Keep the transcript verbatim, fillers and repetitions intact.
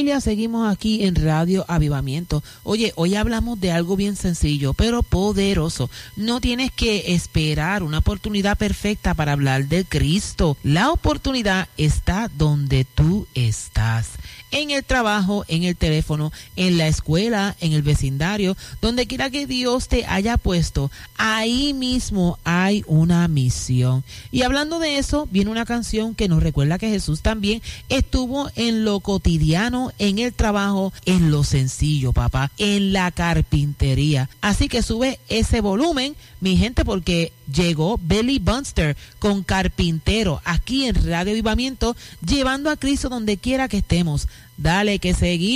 familia, seguimos aquí en Radio Avivamiento. Oye, hoy hablamos de algo bien sencillo, pero poderoso. No tienes que esperar una oportunidad perfecta para hablar de Cristo. La oportunidad está donde tú estás. En el trabajo, en el teléfono, en la escuela, en el vecindario, donde quiera que Dios te haya puesto, ahí mismo hay una misión. Y hablando de eso, viene una canción que nos recuerda que Jesús también estuvo en lo cotidiano, en el trabajo, en lo sencillo, papá, en la carpintería. Así que sube ese volumen, mi gente, porque llegó Billy Bunster con Carpintero aquí en Radio Avivamiento, llevando a Cristo donde quiera que estemos. Dale, que seguimos.